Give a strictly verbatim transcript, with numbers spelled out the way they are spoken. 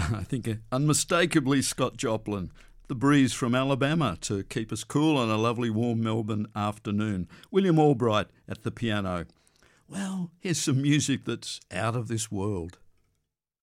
I think unmistakably Scott Joplin. The Breeze from Alabama to keep us cool on a lovely warm Melbourne afternoon. William Albright at the piano. Well, here's some music that's out of this world.